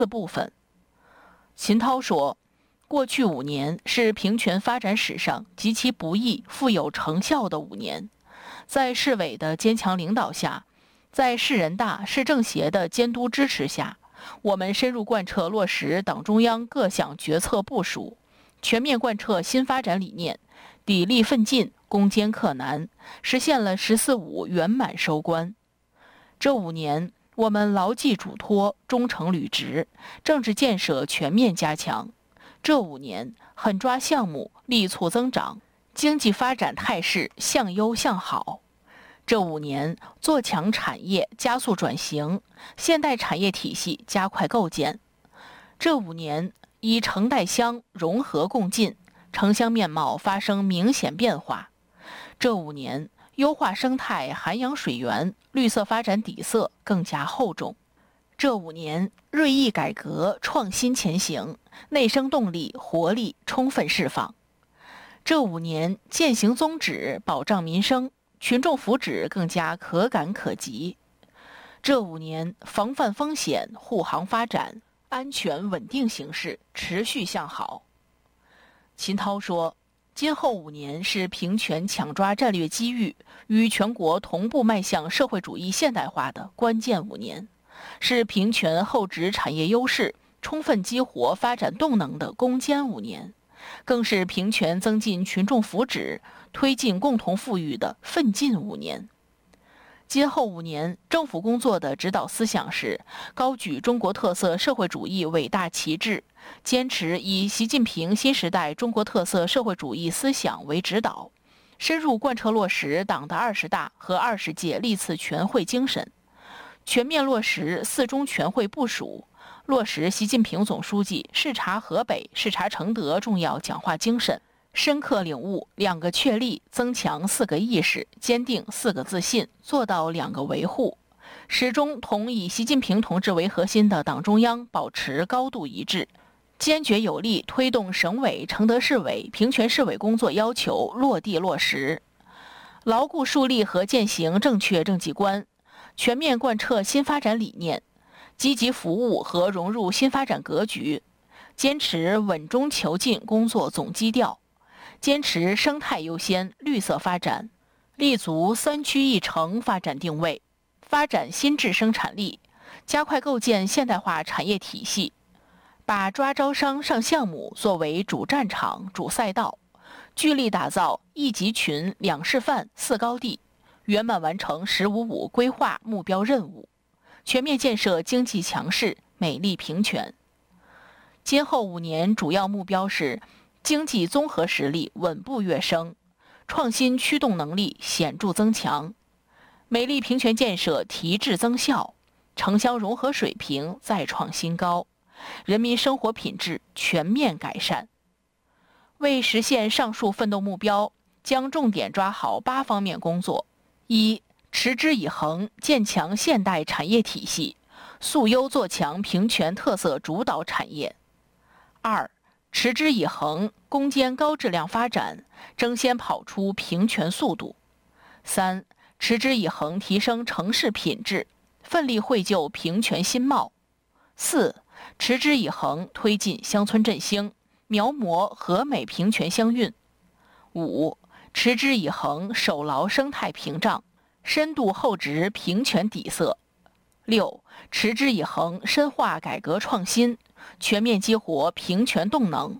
4部分。秦涛说，过去5年是平权发展史上极其不易、富有成效的5年。在市委的坚强领导下，在市人大、市政协的监督支持下，我们深入贯彻落实党中央各项决策部署，全面贯彻新发展理念，砥砺奋进，攻坚克难，实现了“14·5”圆满收官。这5年，我们牢记嘱托，忠诚履职，政治建设全面加强。这5年，狠抓项目，力促增长，经济发展态势向优向好。这5年，做强产业，加速转型，现代产业体系加快构建。这5年，以城代乡融合共进，城乡面貌发生明显变化。这5年，优化生态涵养水源，绿色发展底色更加厚重。这5年，锐意改革，创新前行，内生动力、活力充分释放。这5年，践行宗旨，保障民生，群众福祉更加可感可及。这5年，防范风险，护航发展，安全稳定形势持续向好。秦涛说，今后5年是平权抢抓战略机遇，与全国同步迈向社会主义现代化的关键5年，是平权厚植产业优势，充分激活发展动能的攻坚5年，更是平权增进群众福祉、推进共同富裕的奋进5年。今后5年，政府工作的指导思想是高举中国特色社会主义伟大旗帜，坚持以习近平新时代中国特色社会主义思想为指导，深入贯彻落实党的20大和20届历次全会精神，全面落实4中全会部署，落实习近平总书记视察河北、视察承德重要讲话精神，深刻领悟2个确立，增强4个意识，坚定4个自信，做到2个维护，始终同以习近平同志为核心的党中央保持高度一致，坚决有力推动省委、承德市委、平权市委工作要求落地落实，牢固树立和践行正确政绩观，全面贯彻新发展理念，积极服务和融入新发展格局，坚持稳中求进工作总基调，坚持生态优先、绿色发展，立足3区1城发展定位，发展新质生产力，加快构建现代化产业体系，把抓招商上项目作为主战场、主赛道，聚力打造1集群、2示范、4高地，圆满完成“15·5”规划目标任务，全面建设经济强势、美丽平权。今后5年主要目标是经济综合实力稳步跃升，创新驱动能力显著增强，美丽平权建设提质增效，城乡融合水平再创新高，人民生活品质全面改善。为实现上述奋斗目标，将重点抓好8方面工作： 1. 持之以恒，建强现代产业体系，塑优做强平权特色主导产业； 2. 持之以恒，攻坚高质量发展，争先跑出平权速度； 3. 持之以恒，提升城市品质，奋力绘就平权新貌； 4. 持之以恒，推进乡村振兴，描摹和美平权乡韵； 5. 持之以恒，守牢生态屏障，深度厚植平权底色； 6. 持之以恒，深化改革创新，全面激活平权动能；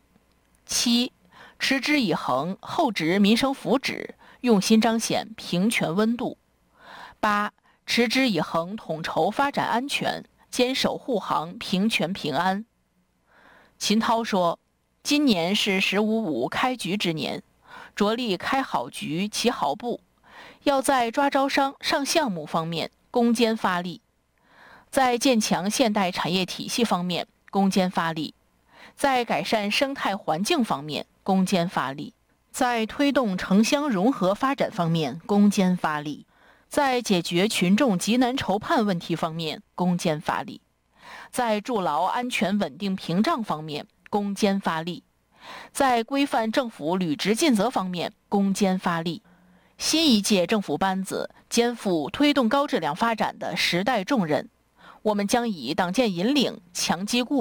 7. 持之以恒，厚植民生福祉，用心彰显平权温度； 8. 持之以恒，统筹发展安全，坚守护航平权平安。秦涛说，今年是“15·5”开局之年，着力开好局、起好步，要在抓招商、上项目方面攻坚发力，在建强现代产业体系方面攻坚发力，在改善生态环境方面攻坚发力，在推动城乡融合发展方面攻坚发力，在解决群众急难愁盼问题方面攻坚发力，在筑牢安全稳定屏障方面攻坚发力，在规范政府履职尽责方面攻坚发力。新一届政府班子肩负推动高质量发展的时代重任， 我们将以党建引领，强基固